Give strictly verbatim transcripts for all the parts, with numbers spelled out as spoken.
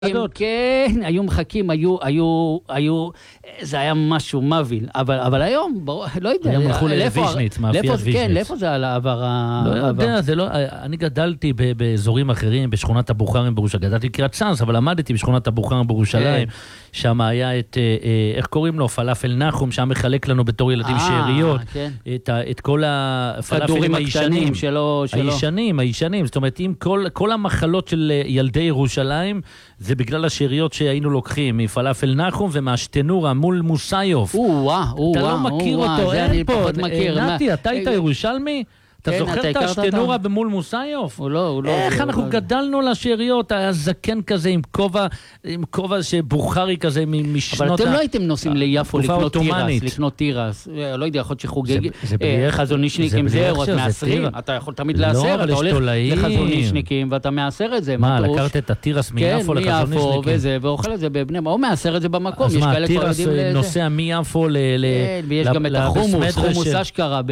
כן, היו מחכים, היו, היו, היו, זה היה משהו מביל, אבל, אבל היום, לא יודע, היום הלכו לוויז'ניץ, מאפיית ויז'ניץ. כן, לאיפה זה על העבר? לא יודע, זה לא, אני גדלתי באזורים אחרים, בשכונת הבוכרים בירושלים, גדלתי בקריית צאנז, אבל למדתי בשכונת הבוכרים בירושלים, שם היה את, איך קוראים לו, פלאפל נחום, שם מחלק לנו בתור ילדים שאריות, את כל הפלאפלים הישנים, הישנים, הישנים, זאת אומרת, עם כל המחלות של ילדי ירושלים, זה בגלל השאריות שהיינו לוקחים מפלאפל נחום ומהשתנורה מול מוסיוף. אתה לא מכיר אותו, אין פה. נתי, אתה היית ירושלמי? אתה זוכר את השתנורה במול מוסיוף? הוא לא, הוא לא. איך אנחנו גדלנו לשאריות, היה זקן כזה עם כובע, עם כובע שבוכרי כזה משנות... אבל אתם לא הייתם נוסעים ליפו לקנות תירס, לקנות תירס. לא יודע, יכול שחוגג חזונישניקים זה, או את מעשרים, אתה יכול תמיד לעשר, אתה הולך לחזונישניקים ואתה מעשר את זה. מה, לקחת את התירס מיפו לחזונישניקים? כן, מיפו ואוכל את זה בבני, או מעשר את זה במקום. אז מה, התירס נוסע מיפו ל... ויש גם את החומוס, חומוס אשכרה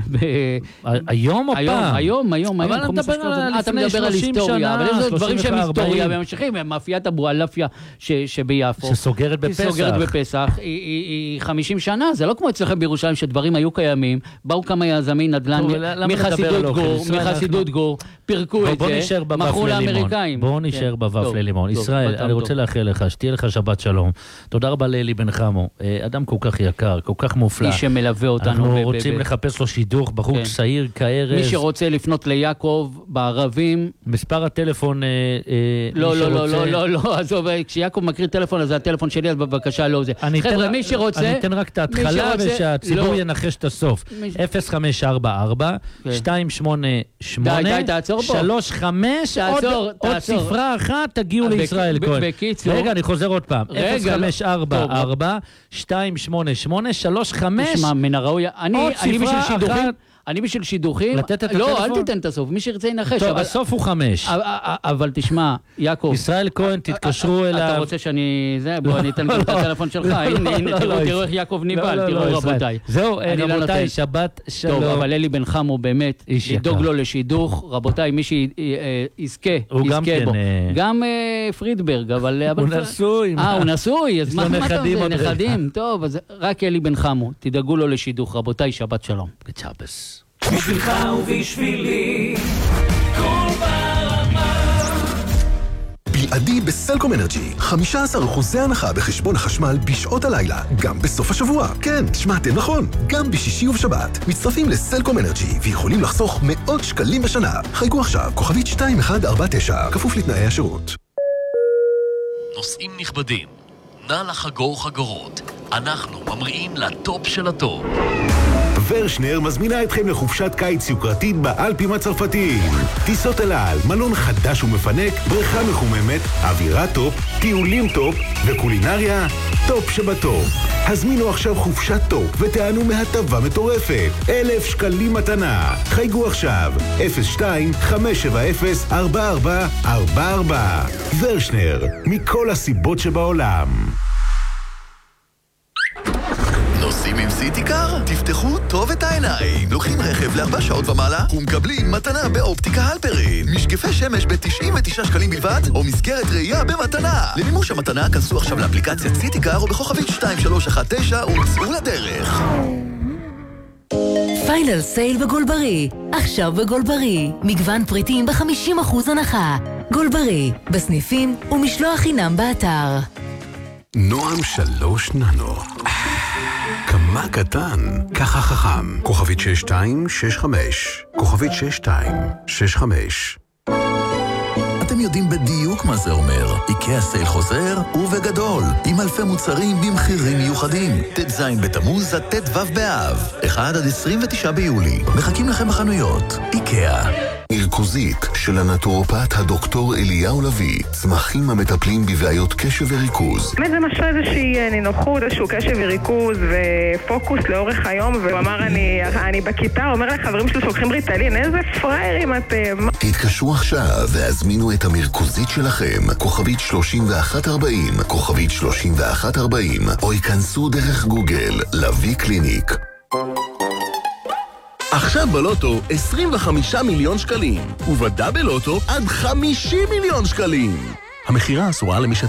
היום או פעם? היום, היום, אבל אני מדבר על לפני שלושים שנה, אבל יש דברים שהם היסטוריה, והם ממשיכים, מאפיית אבו-אלפיה שביפו. שסוגרת בפסח. שסוגרת בפסח, היא חמישים שנה, זה לא כמו אצלכם בירושלים, שדברים היו קיימים, באו כמה יזמי נדל"ן, מחסידות גור, מחסידות גור, פירקו את זה, מכרו לאמריקאים. בואו נשאר בוואף ללימון. ישראל, אני רוצה לאחל לך, שתהיה לך שבת שלום. תודה רבה לאלי בן חמו, אדם כל כך יקר, כל כך מופלא. איש שמלווה אותנו. אנחנו רוצים לחפש לו שידוך, בחור צעיר כארז. מי שרוצה לפנות ליעקב בערבים, מספר הטלפון, לא, לא, לא, לא, לא, לא, עזוב, כשיעקב מקריא טלפון, אז זה הטלפון שלי, אז בבקשה לא זה. חבר'ה, מי שרוצה, אני אתן רק את ההתחלה ושהציבור ינחש את הסוף. אפס חמש ארבע ארבע שתיים שמונה שמונה שלוש חמש עוד ספרה אחת, תגיעו לישראל כהן. רגע, אני חוזר עוד פעם. אפס חמש ארבע ארבע שתיים שמונה שמונה שלוש חמש תשמע, מן הראוי, אני בשביל שידוכים, אני בשביל שידוכים, לא, אל תיתן את הסוף, מי שירצה ינחש. טוב, הסוף הוא חמש. אבל תשמע, יעקב. ישראל כהן, תתקשרו אליו. אתה רוצה שאני, זה, בוא, אני אתן את הטלפון שלך. הנה, הנה, תראו איך יעקב ניבל, תראו רבותיי. זהו, רבותיי, שבת שלום. טוב, אבל אלי בן חמו באמת, לדאוג לו לשידוך, רבותיי, מי שיזכה, יזכה בו. גם פרידברג, אבל... הוא נשוי. אה, הוא נשוי, אז מה אתה אומר? נכדים, טוב, אז רק אלי בן חמו, תדאגו לו לשידוך, רבותיי, שבת שלום. בצ'אבס. בשבילך ובשבילי כל ברמה. בלעדי בסלקום אנרג'י, חמישה עשר אחוז הנחה בחשבון החשמל בשעות הלילה, גם בסוף השבוע. כן, שמעתם נכון, גם בשישי ובשבת. מצטרפים לסלקום אנרג'י ויכולים לחסוך מאות שקלים בשנה. חייגו עכשיו, כוכבית שתיים אחת ארבע תשע, כפוף לתנאי השירות. נוסעים נכבדים, נא לחגור חגורות. אנחנו ממריאים לטופ של הטופ. ורשנר מזמינה אתכם לחופשת קיץ יוקרתית באלפים הצרפתיים. טיסות אל על, מלון חדש ומפנק, בריכה מחוממת, אווירה טופ, טיולים טופ וקולינריה טופ שבטופ. הזמינו עכשיו חופשת טופ ותענו מהטבה מטורפת. אלף שקלים מתנה. חייגו עכשיו אפס שתיים חמש שבע אפס ארבע ארבע ארבע ארבע. ורשנר, מכל הסיבות שבעולם. נוסעים עם סיטיקר? תפתחו טוב את העיניים. לוקחים רכב לארבע שעות ומעלה ומקבלים מתנה באופטיקה הלפרין. משקפי שמש ב-תשעים ותשעה שקלים בלבד, או מסגרת ראייה במתנה. למימוש המתנה כנסו עכשיו לאפליקציית סיטיקר או בכוכבית שתיים שלוש אחת תשע ונצאו לדרך. פיינל סייל בגולברי. עכשיו בגולברי. מגוון פריטים ב-חמישים אחוז הנחה. גולברי. בסניפים ומשלוח חינם באתר. נועם שלוש ננו. כמה קטן, ככה חכם. כוכבית שש שתיים שש חמש. כוכבית שש שתיים שש חמש. אתם יודעים בדיוק מה זה אומר. איקאה סייל חוזר ובגדול, עם אלפי מוצרים במחירים מיוחדים. ט"ז בתמוז עד ט"ו באב, אחד עד עשרים ותשעה ביולי. מחכים לכם בחנויות. איקאה. מרכוזית של הנטורופט הדוקטור אליהו לוי, צמחים המטפלים בבעיות קשב וריכוז. באמת זה משהו איזושהי נינוחות, איזשהו קשב וריכוז ופוקוס לאורך היום, והוא אמר אני, אני בכיתה, הוא אומר לחברים שלו שלוקחים ריטלין, איזה פריירים אתם. תתקשרו עכשיו והזמינו את המרכוזית שלכם, כוכבית שלושים ואחת ארבעים, כוכבית שלושים ואחת ארבעים, או ייכנסו דרך גוגל, לוי קליניק. עכשיו בלוטו עשרים וחמישה מיליון שקלים, ובדאבל לוטו עד חמישים מיליון שקלים. המחירה אסורה למי